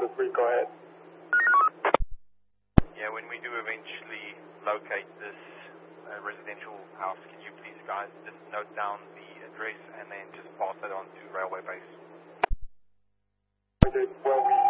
Delta 3, go ahead. Yeah, when we do eventually locate this residential house, can you please guys just note down the address and then just pass that on to Railway Base? Well, we